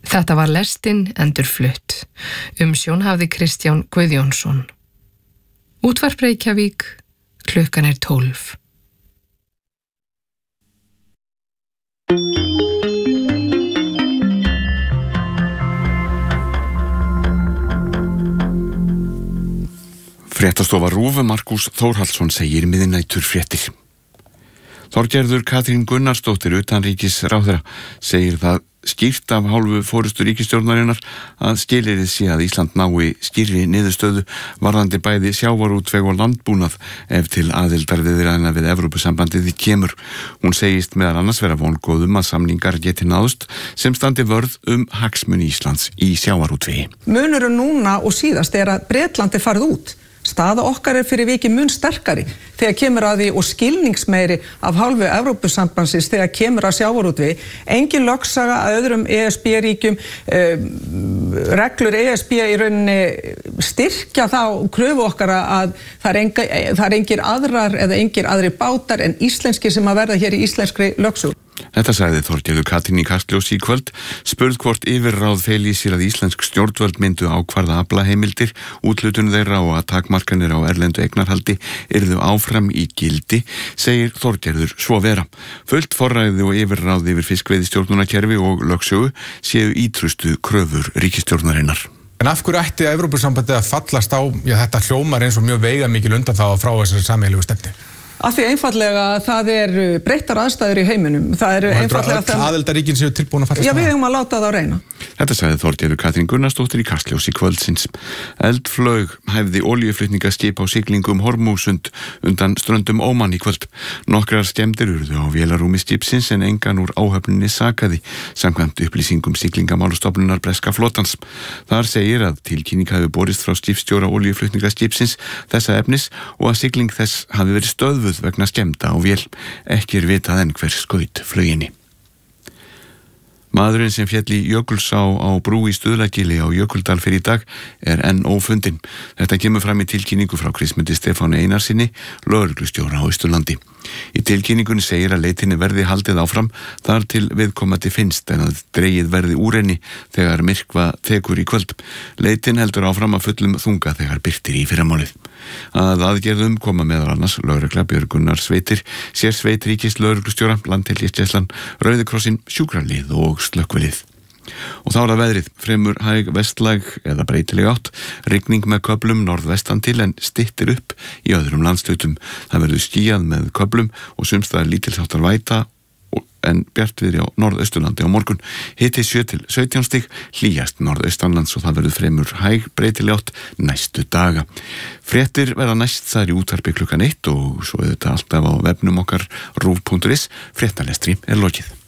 Þetta var lestin endurflutt. Umsjón hafði Kristján Guðjónsson. Útvarp Reykjavík, klukkan 12. Fréttastofa RÚV, Markús Þórhallsson segir miðnætur fréttir. Þorgerður Katrín Gunnarsdóttir utanríkisráðherra segir það skýrt af hálfu forystu ríkisstjórnarinnar að skilyrðið sé að Ísland nái skýrri niðurstöðu varðandi bæði sjávarútveg og landbúnað ef til aðildarviðræðna við Evrópusambandið kemur. Hún segist meðal annars vera vongóðum að samningar geti náðst sem standi vörð hagsmuni Íslands í sjávarútvegi. Munurinn núna og síðast að Bretlandi farið út. Staða okkar fyrir vikið mun sterkari þegar kemur að því og skilningsmeiri af hálfu Evrópusambandsins þegar kemur að sjávarútvegi. Engin lögsaga að öðrum ESB-ríkjum, reglur ESB í rauninni styrkja þá kröfu okkar að það er engir aðrar eða engir aðri bátar en íslenski sem að verða hér í íslenskri lögsögu. Þetta sagði Þorgerður Katrín í Kastljósi í kvöld, spurð hvort yfirráð feli í sér að íslensk stjórnvöld myndu ákvarða aflaheimildir, úthlutun þeirra og að takmarkanir á erlendu eignarhaldi yrðu áfram í gildi, segir Þorgerður svo vera. Fullt forræði og yfirráð yfir fiskveiðistjórnunarkerfi og lögsögu séu ítrustu kröfur ríkisstjórnarinnar. En af hverju ætti Evrópusambandið að fallast á, þetta hljómar eins og mjög veigamikil undanþága frá þessari sameiginlegu stefnu? Af því einfaldlega það breyttar aðstæður í heiminum. Það einfaldlega öll aðildarríkin séu tilbúin að fallast á? Já, við eigum að láta það á reyna. Þetta sagði Þorgerður Katrín Gunnarsdóttir í Kastljósi kvöldsins. Eldflaug hæfði olíuflutningaskip á siglingu Hormúsund undan ströndum Óman í kvöld. Nokkrar skemmdir urðu á vélarrúmi skipsins en engan úr áhöfninni sakaði, samkvæmt upplýsingum siglingamálastofnunar breska flotans. Þar segir að tilkynning hafi borist frá skipstjóra olíuflutningaskipsins þessa efnis og að sigling þess hafi verið stöðvuð vegna skemmda á vél. Ekki vitað enn hver skaut flauginni. Maðurinn sem féll í Jökulsá á brú í Stuðlagili á Jökuldal fyrir í dag enn ófundinn. Þetta kemur fram í tilkynningu frá Kristmundi Stefáni Einarsinni, lögreglustjóra á Austurlandi. Í tilkynningunni segir að leitinni verði haldið áfram þar til viðkomandi finnst en að dregið verði úr henni þegar myrkva tekur í kvöld. Leitin heldur áfram að fullum þunga þegar birtir í fyrramálið. Að aðgerðum koma meðal annars lögregla, björgunarsveitir, sérsveit ríkislögreglustjóra, Landhelgisgæslan, Rauði krossinn, sjúkralið og slökkvilið. Og þá það veðrið, fremur hæg vestlæg eða breytileg átt, rigning með köflum norðvestan til en styttir upp í öðrum landshlutum. Það verður skýjað með köflum og sums staðar lítilsháttar væta en bjartviðri á norðausturlandi á morgun. Hiti 7 til 17 stig, hlýjast norðaustanlands og það verður fremur hæg breytileg átt næstu daga. Fréttir verða næst þar í útvarpi klukkan 1 og svo þetta alltaf á vefnum okkar rúv.is. Fréttalestri lokið.